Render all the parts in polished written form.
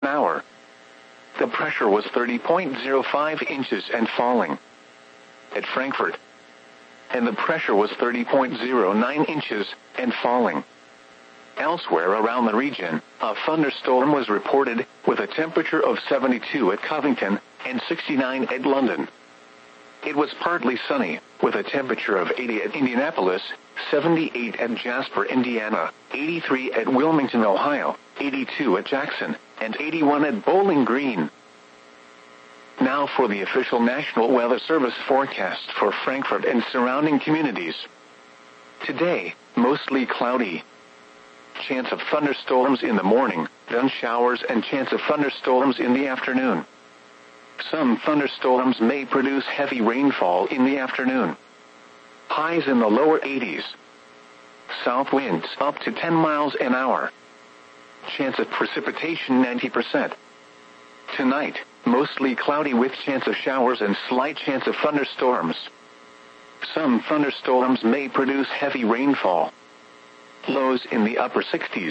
hour. The pressure was 30.05 inches and falling. At Frankfurt. And the pressure was 30.09 inches and falling. Elsewhere around the region, a thunderstorm was reported, with a temperature of 72 at Covington and 69 at London. It was partly sunny, with a temperature of 80 at Indianapolis, 78 at Jasper, Indiana, 83 at Wilmington, Ohio, 82 at Jackson, and 81 at Bowling Green. Now for the official National Weather Service forecast for Frankfurt and surrounding communities. Today, mostly cloudy. Chance of thunderstorms in the morning, then showers and chance of thunderstorms in the afternoon. Some thunderstorms may produce heavy rainfall in the afternoon. Highs in the lower 80s. South winds up to 10 miles an hour. Chance of precipitation 90%. Tonight, mostly cloudy with chance of showers and slight chance of thunderstorms. Some thunderstorms may produce heavy rainfall. Lows in the upper 60s.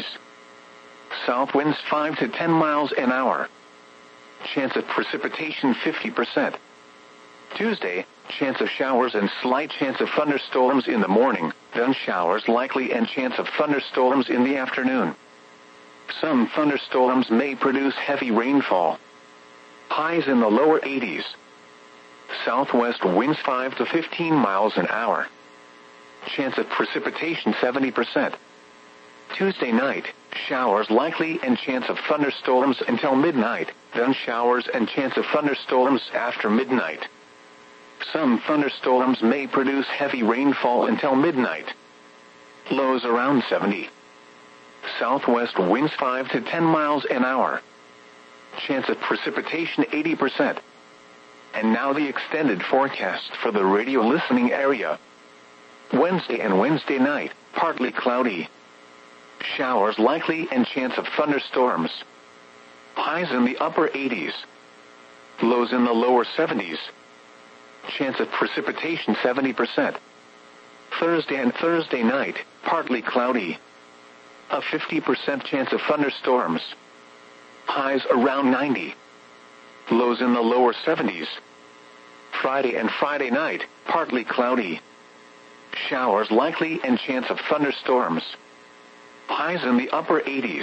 South winds 5 to 10 miles an hour. Chance of precipitation 50%. Tuesday, chance of showers and slight chance of thunderstorms in the morning, then showers likely and chance of thunderstorms in the afternoon. Some thunderstorms may produce heavy rainfall. Highs in the lower 80s. Southwest winds 5 to 15 miles an hour. Chance of precipitation 70%. Tuesday night, showers likely and chance of thunderstorms until midnight, then showers and chance of thunderstorms after midnight. Some thunderstorms may produce heavy rainfall until midnight. Lows around 70. Southwest winds 5 to 10 miles an hour. Chance of precipitation 80%. And now the extended forecast for the radio listening area. Wednesday and Wednesday night, partly cloudy. Showers likely and chance of thunderstorms. Highs in the upper 80s. Lows in the lower 70s. Chance of precipitation 70%. Thursday and Thursday night, partly cloudy. A 50% chance of thunderstorms. Highs around 90. Lows in the lower 70s. Friday and Friday night, partly cloudy. Showers likely and chance of thunderstorms. Highs in the upper 80s.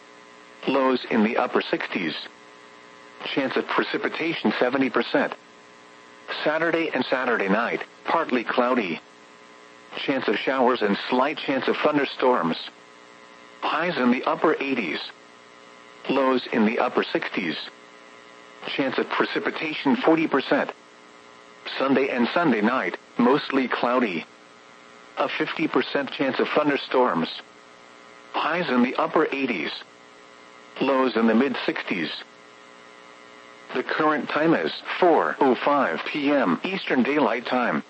Lows in the upper 60s. Chance of precipitation 70%. Saturday and Saturday night, partly cloudy. Chance of showers and slight chance of thunderstorms. Highs in the upper 80s. Lows in the upper 60s. Chance of precipitation 40%. Sunday and Sunday night, mostly cloudy. A 50% chance of thunderstorms. Highs in the upper 80s. Lows in the mid-60s. The current time is 4:05 p.m. Eastern Daylight Time.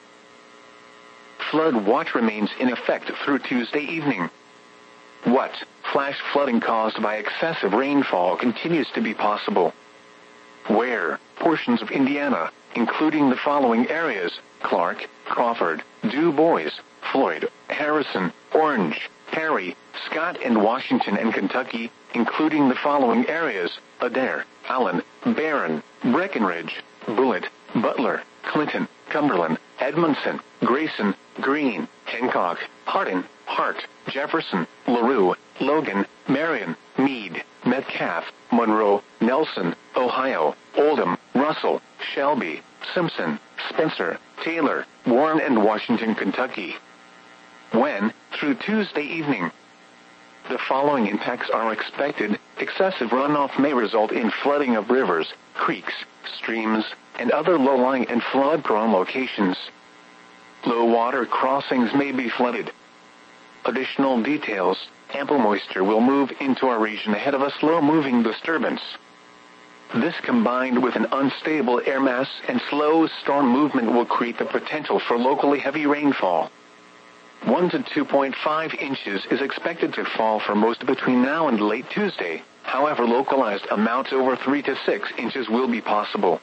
Flood watch remains in effect through Tuesday evening. What? Flash flooding caused by excessive rainfall continues to be possible. Where? Portions of Indiana, including the following areas: Clark, Crawford, Du Bois, Floyd, Harrison, Orange, Perry, Scott, and Washington, and Kentucky, including the following areas: Adair, Allen, Barron, Breckenridge, Bullitt, Butler, Clinton, Cumberland, Edmondson, Grayson, Greene, Hancock, Hardin, Hart, Jefferson, LaRue, Logan, Marion, Meade, Metcalfe, Monroe, Nelson, Ohio, Oldham, Russell, Shelby, Simpson, Spencer, Taylor, Warren, and Washington, Kentucky. When? Through Tuesday evening. The following impacts are expected. Excessive runoff may result in flooding of rivers, creeks, streams, and other low-lying and flood-prone locations. Low water crossings may be flooded. Additional details: ample moisture will move into our region ahead of a slow-moving disturbance. This, combined with an unstable air mass and slow storm movement, will create the potential for locally heavy rainfall. 1 to 2.5 inches is expected to fall for most between now and late Tuesday. However, localized amounts over 3 to 6 inches will be possible.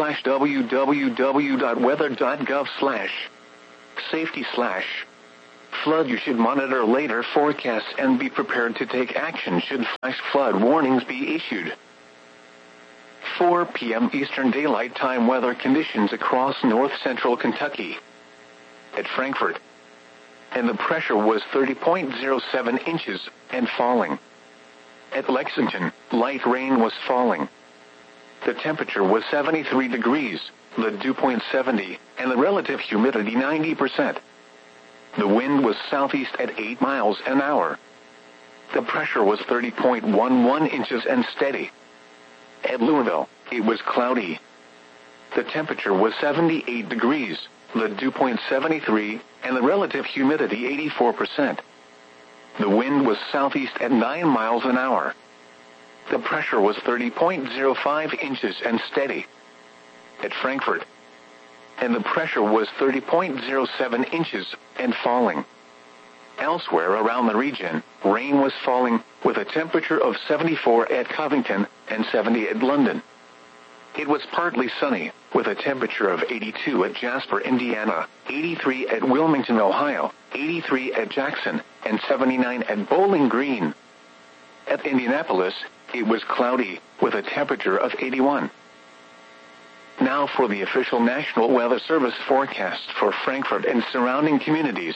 http://www.weather.gov/safety/ flood. You should monitor later forecasts and be prepared to take action should flash flood warnings be issued. 4 p.m. Eastern Daylight Time weather conditions across north-central Kentucky. At Frankfort, and the pressure was 30.07 inches and falling. At Lexington, light rain was falling. The temperature was 73 degrees, the dew point 70, and the relative humidity 90%. The wind was southeast at 8 miles an hour. The pressure was 30.11 inches and steady. At Louisville, it was cloudy. The temperature was 78 degrees, the dew point 73, and the relative humidity 84%. The wind was southeast at 9 miles an hour. The pressure was 30.05 inches and steady. At Frankfort, and the pressure was 30.07 inches and falling. Elsewhere around the region, rain was falling, with a temperature of 74 at Covington and 70 at London. It was partly sunny, with a temperature of 82 at Jasper, Indiana, 83 at Wilmington, Ohio, 83 at Jackson, and 79 at Bowling Green. At Indianapolis, it was cloudy, with a temperature of 81. Now for the official National Weather Service forecast for Frankfort and surrounding communities.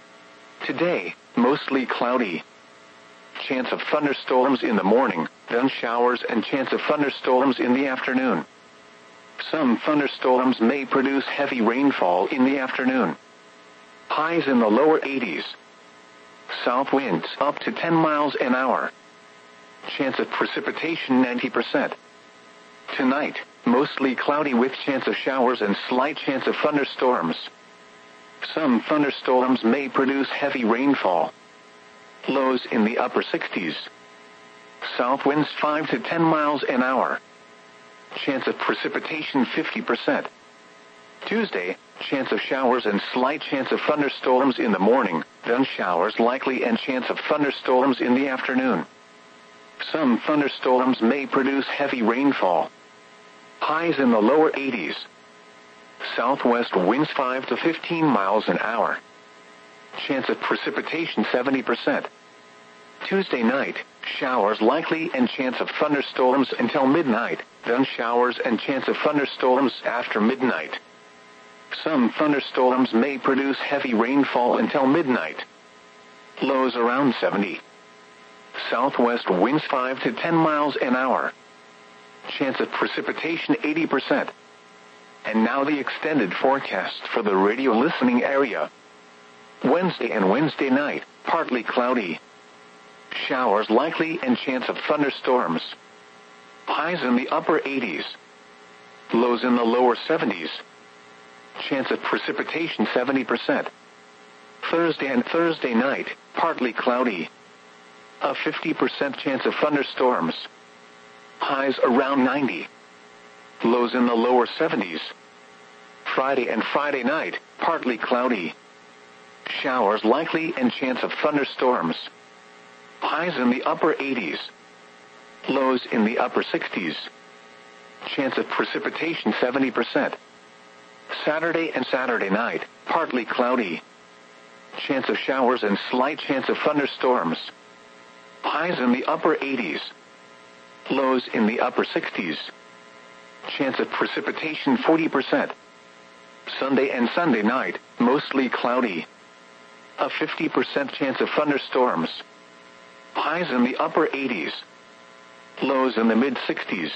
Today, mostly cloudy. Chance of thunderstorms in the morning, then showers and chance of thunderstorms in the afternoon. Some thunderstorms may produce heavy rainfall in the afternoon. Highs in the lower 80s. South winds up to 10 miles an hour. Chance of precipitation 90%. Tonight, mostly cloudy with chance of showers and slight chance of thunderstorms. Some thunderstorms may produce heavy rainfall. Lows in the upper 60s. South winds 5 to 10 miles an hour. Chance of precipitation 50%. Tuesday, chance of showers and slight chance of thunderstorms in the morning, then showers likely and chance of thunderstorms in the afternoon. Some thunderstorms may produce heavy rainfall. Highs in the lower 80s. Southwest winds 5 to 15 miles an hour. Chance of precipitation 70%. Tuesday night, showers likely and chance of thunderstorms until midnight, then showers and chance of thunderstorms after midnight. Some thunderstorms may produce heavy rainfall until midnight. Lows around 70. Southwest winds 5 to 10 miles an hour. Chance of precipitation 80%. And now the extended forecast for the radio listening area. Wednesday and Wednesday night, partly cloudy. Showers likely and chance of thunderstorms. Highs in the upper 80s. Lows in the lower 70s. Chance of precipitation 70%. Thursday and Thursday night, partly cloudy. A 50% chance of thunderstorms. Highs around 90. Lows in the lower 70s. Friday and Friday night, partly cloudy. Showers likely and chance of thunderstorms. Highs in the upper 80s. Lows in the upper 60s. Chance of precipitation 70%. Saturday and Saturday night, partly cloudy. Chance of showers and slight chance of thunderstorms. Highs in the upper 80s. Lows in the upper 60s. Chance of precipitation 40%. Sunday and Sunday night, mostly cloudy. A 50% chance of thunderstorms. Highs in the upper 80s. Lows in the mid-60s.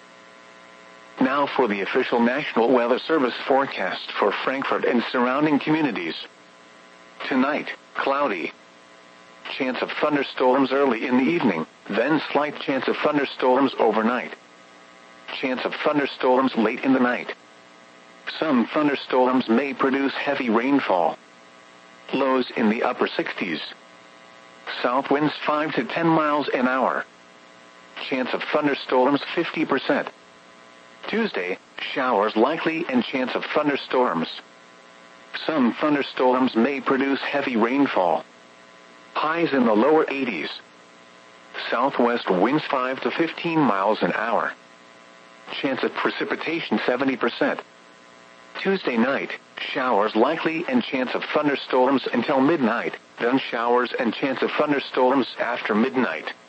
Now for the official National Weather Service forecast for Frankfort and surrounding communities. Tonight, cloudy. Chance of thunderstorms early in the evening, then slight chance of thunderstorms overnight. Chance of thunderstorms late in the night. Some thunderstorms may produce heavy rainfall. Lows in the upper 60s. South winds 5 to 10 miles an hour. Chance of thunderstorms 50%. Tuesday, showers likely and chance of thunderstorms. Some thunderstorms may produce heavy rainfall. Highs in the lower 80s. Southwest winds 5 to 15 miles an hour. Chance of precipitation 70%. Tuesday night, Showers likely and chance of thunderstorms until midnight, then showers and chance of thunderstorms after midnight.